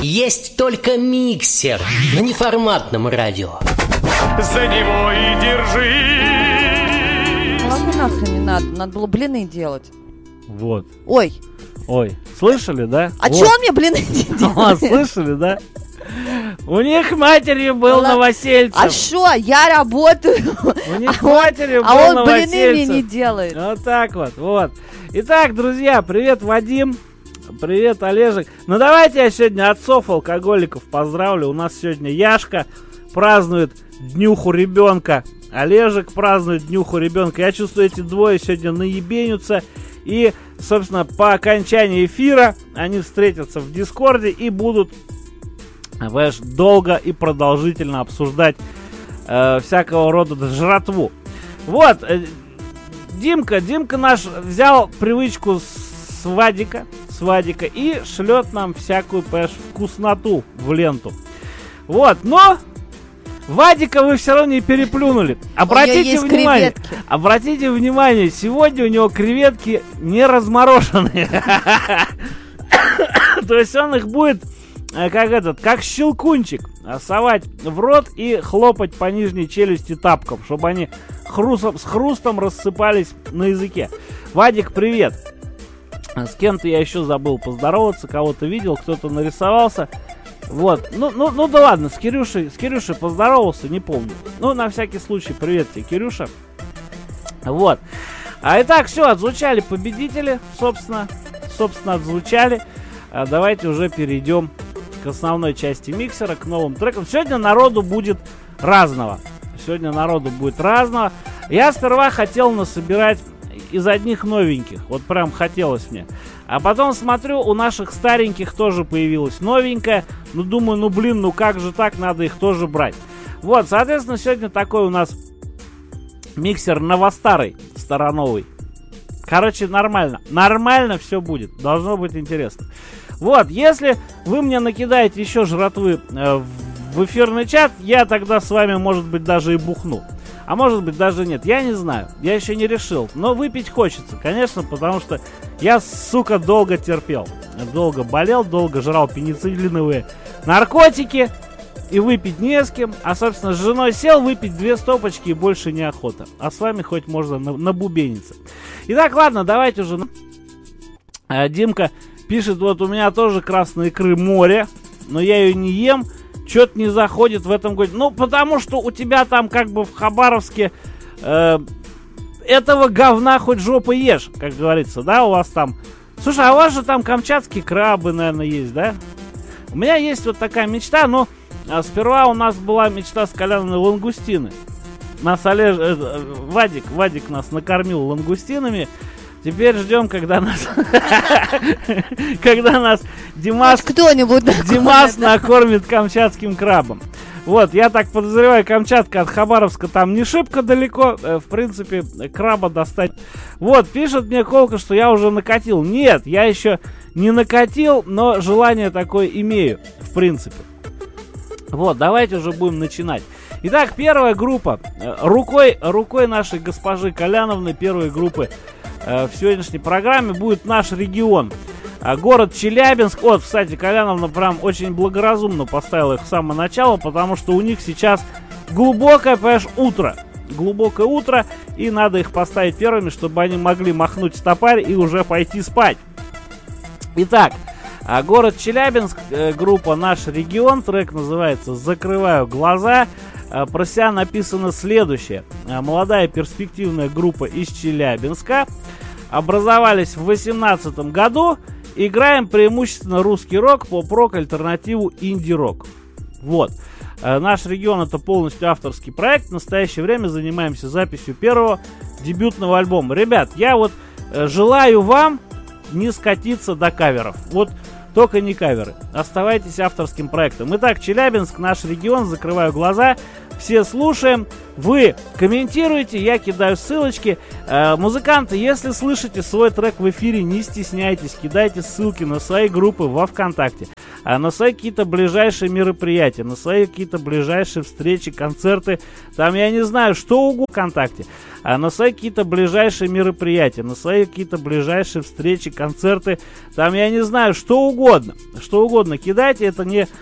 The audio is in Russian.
Есть только миксер на неформатном радио. За него и держи. Ладно, нахрен не надо. Надо было блины делать. Вот. Ой. Ой, слышали, да? А вот. чё он мне блины не делает? Слышали, да? У них матерью был Новосельцев. А шо? Я работаю. У них матерью был А он Новосельцев. блины мне не делает. Вот так вот, вот. Итак, друзья, привет, Вадим. Привет, Олежек. Ну, давайте я сегодня отцов-алкоголиков поздравлю. У нас сегодня Яшка празднует днюху ребенка. Олежек празднует днюху ребенка. Я чувствую, эти двое сегодня наебенятся. И, собственно, по окончании эфира они встретятся в Дискорде и будут, знаешь, долго и продолжительно обсуждать всякого рода жратву. Вот, Димка наш взял привычку с Вадика и шлет нам всякую, понимаешь, вкусноту в ленту. Вот, но Вадика вы все равно не переплюнули. Обратите внимание, сегодня у него креветки не размороженные. То есть он их будет, как щелкунчик, совать в рот и хлопать по нижней челюсти тапком, чтобы они с хрустом рассыпались на языке. Вадик, привет. С кем-то я еще забыл поздороваться, кого-то видел, кто-то нарисовался. Вот, ну да ладно, с Кирюшей поздоровался, не помню. Ну, на всякий случай, привет тебе, Кирюша. Вот. Итак, все, отзвучали победители, собственно, отзвучали. Давайте уже перейдем к основной части миксера, к новым трекам. Сегодня народу будет разного. Я сперва хотел насобирать из одних новеньких, вот прям хотелось мне. А потом смотрю, у наших стареньких тоже появилась новенькая. Ну, думаю, как же так, надо их тоже брать. Вот, соответственно, сегодня такой у нас миксер новостарый, староновый. Короче, нормально все будет, должно быть интересно. Вот, если вы мне накидаете еще жратвы в эфирный чат, я тогда с вами, может быть, даже и бухну. А может быть, даже нет, я не знаю, я еще не решил. Но выпить хочется, конечно, потому что я, сука, долго терпел. Долго болел, долго жрал пенициллиновые наркотики. И выпить не с кем. А, собственно, с женой сел, выпить 2 стопочки и больше неохота. А с вами хоть можно набубениться. Итак, ладно, давайте уже. Димка пишет, вот у меня тоже красной икры море, но я ее не ем. Что-то не заходит в этом году. Ну, потому что у тебя там как бы в Хабаровске этого говна хоть жопы ешь, как говорится, да, у вас там. Слушай, а у вас же там камчатские крабы, наверное, есть, да? У меня есть вот такая мечта, но сперва у нас была мечта с Коляной лангустины. Нас Вадик нас накормил лангустинами. Теперь ждем, когда нас Димас накормит камчатским крабом. Вот, я так подозреваю, Камчатка от Хабаровска там не шибко далеко. В принципе, краба достать. Вот, пишет мне Колка, что я уже накатил. Нет, я еще не накатил, но желание такое имею, в принципе. Вот, давайте уже будем начинать. Итак, первая группа. Рукой нашей госпожи Коляновны, первой группы в сегодняшней программе будет наш регион. Город Челябинск. Вот, кстати, Коляновна прям очень благоразумно поставила их с самого начала, потому что у них сейчас глубокое, понимаешь, утро. Глубокое утро, и надо их поставить первыми, чтобы они могли махнуть стопарь и уже пойти спать. Итак, город Челябинск, группа «Наш регион», трек называется «Закрываю глаза». Про себя написано следующее. Молодая перспективная группа из Челябинска. Образовались в 2018 году. Играем преимущественно русский рок, поп-рок, альтернативу, инди-рок. Вот. Наш регион — это полностью авторский проект. В настоящее время занимаемся записью первого дебютного альбома. Ребят, я вот желаю вам не скатиться до каверов. Вот только не каверы. Оставайтесь авторским проектом. Итак, Челябинск, наш регион, закрываю глаза. Все слушаем, вы комментируете, я кидаю ссылочки. Музыканты, если слышите свой трек в эфире, не стесняйтесь, кидайте ссылки на свои группы во ВКонтакте. на свои какие-то ближайшие мероприятия, на свои какие-то ближайшие встречи, концерты, там, я не знаю, что угодно ВКонтакте, на свои какие-то ближайшие мероприятия, на свои какие-то ближайшие встречи, концерты, там, я не знаю, что угодно кидайте, это не